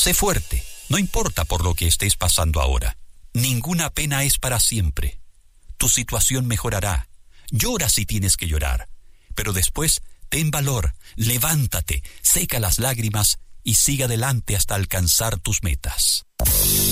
Sé fuerte, no importa por lo que estés pasando ahora. Ninguna pena es para siempre. Tu situación mejorará. Llora si tienes que llorar, pero después ten valor, levántate, seca las lágrimas y sigue adelante hasta alcanzar tus metas.